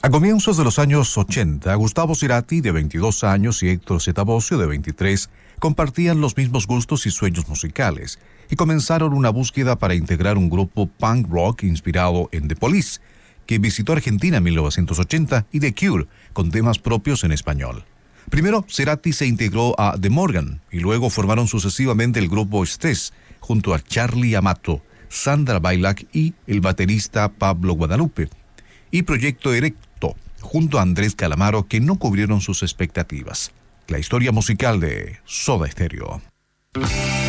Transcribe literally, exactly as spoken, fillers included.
A comienzos de los años ochenta, Gustavo Cerati, de veintidós años, y Héctor Santavoce, de veintitrés, compartían los mismos gustos y sueños musicales, y comenzaron una búsqueda para integrar un grupo punk rock inspirado en The Police, que visitó Argentina en mil novecientos ochenta, y The Cure, con temas propios en español. Primero, Cerati se integró a The Morgan, y luego formaron sucesivamente el grupo Stress, junto a Charlie Amato, Sandra Bailac y el baterista Pablo Guadalupe, y Proyecto Erecto, junto a Andrés Calamaro, que no cubrieron sus expectativas. La historia musical de Soda Stereo.